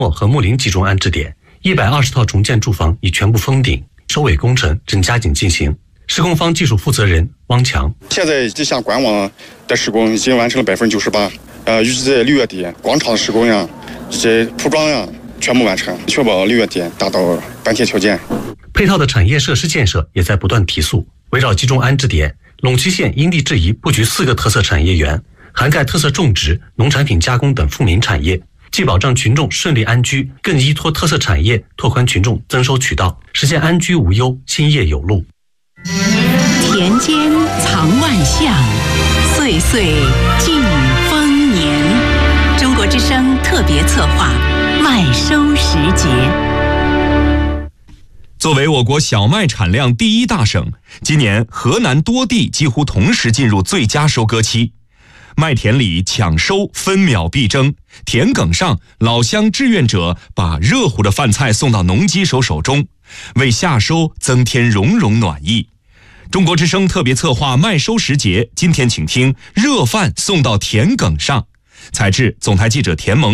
和木林集中安置点，120套重建住房已全部封顶，收尾工程正加紧进行。施工方技术负责人汪强： 现在这项官网的施工已经完成了98%，预计在6月底广场的施工呀、这些铺装呀全部完成，确保6月底达到半天求建。 配套的产业设施建设也在不断提速。围绕集中安置点，陇西县因地制宜布局4个特色产业园，涵盖特色种植、农产品加工等富民产业，既保障群众顺利安居，更依托特色产业拓宽群众增收渠道，实现安居无忧、兴业有路。 田间藏万象，岁岁尽丰年。中国之声特别策划麦收时节。 作为我国小麦产量第1大省，今年河南多地几乎同时进入最佳收割期。麦田里抢收分秒必争，田埂上老乡志愿者把热乎的饭菜送到农机手中，为夏收增添融融暖意。中国之声特别策划麦收时节，今天请听热饭送到田埂上。采制总台记者田萌。